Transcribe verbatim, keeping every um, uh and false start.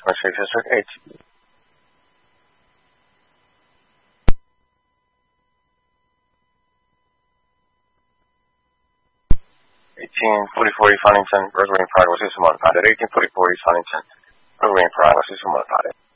Street District, eighteen forty-four East Huntington, burglary in progress, is someone found at eighteen forty-four East Huntington, burglary in progress, is someone found